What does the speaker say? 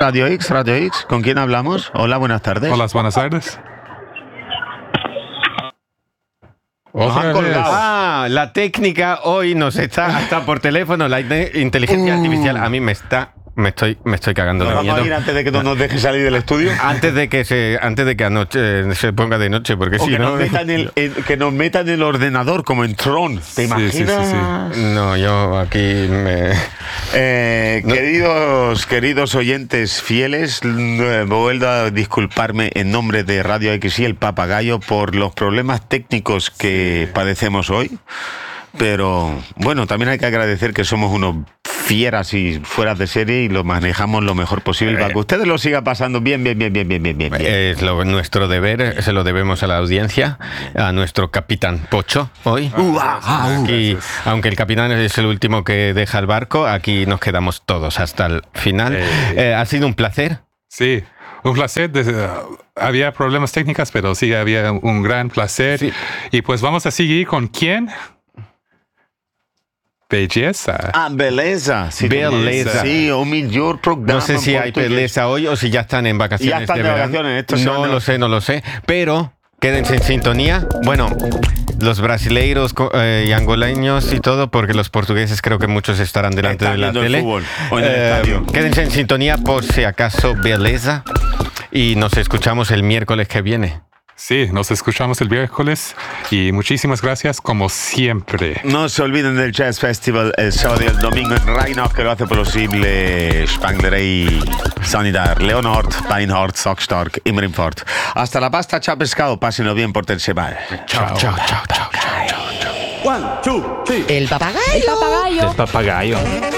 Radio X, ¿con quién hablamos? Hola, buenas tardes. Hola, buenas tardes. La técnica hoy nos está hasta por teléfono, la inteligencia artificial a mí me estoy cagando de miedo. Vamos a ir antes de que no nos deje salir del estudio. Antes de que anoche se ponga de noche, porque si no... Que nos metan el ordenador como en Tron. ¿Te imaginas? Sí. No, yo aquí me... Queridos oyentes fieles, vuelvo a disculparme en nombre de Radio X y el Papagayo por los problemas técnicos que padecemos hoy. Pero bueno, también hay que agradecer que somos unos fieras y fueras de serie y lo manejamos lo mejor posible para que ustedes lo sigan pasando bien. Es nuestro deber, se lo debemos a la audiencia, a nuestro capitán Pocho hoy. Aquí, aunque el capitán es el último que deja el barco, aquí nos quedamos todos hasta el final. ¿Ha sido un placer? Sí. Un placer, había problemas técnicos, pero sí, había un gran placer. Sí. Y pues vamos a seguir con ¿quién? Belleza. Beleza. Sí, beleza. Sí, o mejor programa. No sé si hay beleza hoy o si ya están en vacaciones. Ya están de vacaciones. No lo sé. Pero quédense en sintonía. Bueno, los brasileiros y angoleños y todo, porque los portugueses creo que muchos estarán delante de la tele. Quédense en sintonía por si acaso beleza. Y nos escuchamos el miércoles que viene. Sí, nos escuchamos el miércoles y muchísimas gracias como siempre. No se olviden del Jazz Festival el sábado y el domingo en Rheinach, que lo hace posible Spanglerei, Sanidad, Leonhard, Beinhardt, Sackstark, Imrimfort. Hasta la pasta, chao pescado, pásenlo bien, pórtense mal. Chao. 1, 2, 3. El papagayo.